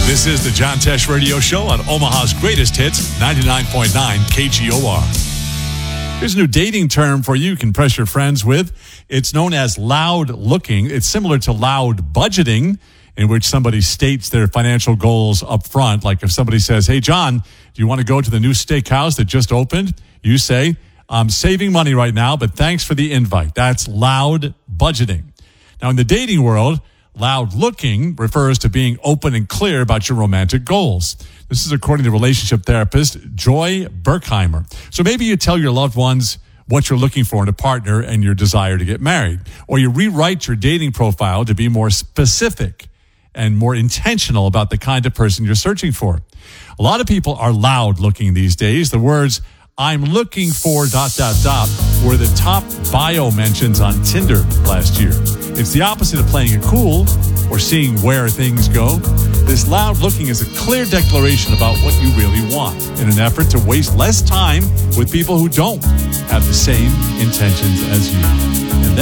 This is the John Tesh Radio Show on Omaha's greatest hits, 99.9 KGOR. Here's a new dating term for you can impress your friends with. It's known as loud looking. It's similar to loud budgeting, in which somebody states their financial goals up front. Like if somebody says, hey, John, do you want to go to the new steakhouse that just opened? You say, I'm saving money right now, but thanks for the invite. That's loud budgeting. Now, in the dating world, loud looking refers to being open and clear about your romantic goals. This is according to relationship therapist Joy Berkheimer. So maybe you tell your loved ones what you're looking for in a partner and your desire to get married. Or you rewrite your dating profile to be more specific and more intentional about the kind of person you're searching for. A lot of people are loud looking these days. The words, I'm looking for ... were the top bio mentions on Tinder last year. It's the opposite of playing it cool or seeing where things go. This loud looking is a clear declaration about what you really want in an effort to waste less time with people who don't have the same intentions as you. And